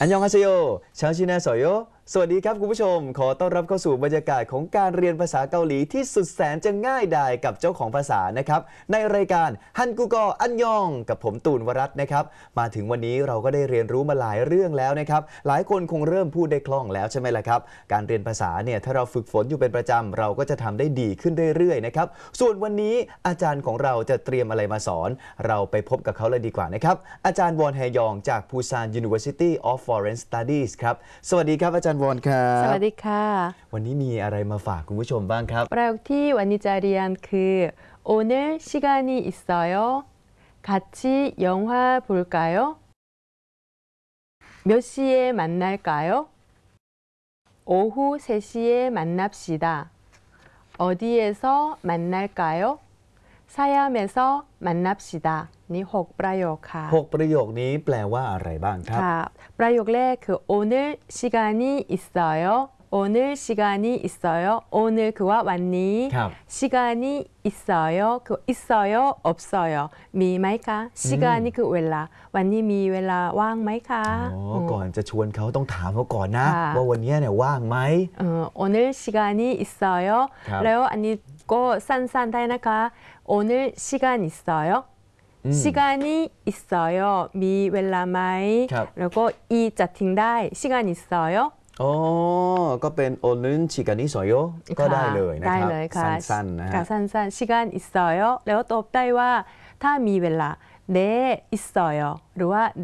อันยองฮาเซโยชาวชินาโซโยสวัสดีครับคุณผู้ชมขอต้อนรับเข้าสู่บรรยากาศของการเรียนภาษาเกาหลีที่สุดแสนจะง่ายดายกับเจ้าของภาษานะครับในรายการฮันกูกออันยองกับผมตูนวรัตน์นะครับมาถึงวันนี้เราก็ได้เรียนรู้มาหลายเรื่องแล้วนะครับหลายคนคงเริ่มพูดได้คล่องแล้วใช่ไหมล่ะครับการเรียนภาษาเนี่ยถ้าเราฝึกฝนอยู่เป็นประจำเราก็จะทำได้ดีขึ้นเรื่อยๆนะครับส่วนวันนี้อาจารย์ของเราจะเตรียมอะไรมาสอนเราไปพบกับเขาเลยดีกว่านะครับอาจารย์วอนแฮยองจาก Busan University of Foreign Studies ครับสวัสดีครับอาจารย์วอนครับสวัสดีค่ะวันนี้มีอะไรมาฝากคุณผู้ชมบ้างครับประโยคที่วันนี้จะเรียนคือ 오늘 시간이 있어요? 같이 영화 볼까요? 몇 시에 만날까요? 오후 3시에 만납시다. 어디에서 만날까요? 사얌에서 만납시다. นี่6ประโยคค่ะ 6ประโยคนี้แปลว่าอะไรบ้างครับค่ะประโยคแรกคือ 오늘 시간이 있어요. 오늘 시간이 있어요. 오늘 그와วันนี้ 시간이 있어요. 그 있어요. 없어요. มีไหมคะ 시간이 คือเวลาวันนี้มีเวลาว่างไหมคะก่อนจะชวนเขาต้องถามเขาก่อนนะว่าวันนี้เนี่ยว่างไหม 오늘 시간이 있어요. แล้วอันนี้ก็สั้นๆได้นะคะ 오늘 시간 있어요. 시간이 있어요. มีเวลาไหมแล้วก็อีจะทิ้งได้ 시간 있어요. ก็เป็นโอนึนชิกานิโซโยก็ได้เลยนะครับสั้นๆนะฮะสั้นๆ 시간 있어요. แล้วตอบได้ว่าถ้ามีเวลา네 있어요. หรือว่า